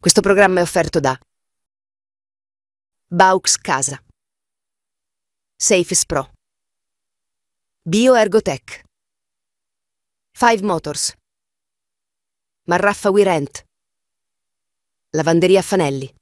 Questo programma è offerto da Baux Casa, Safes Pro, BioErgotech, Five Motors, Marraffa We Rent, Lavanderia Fanelli.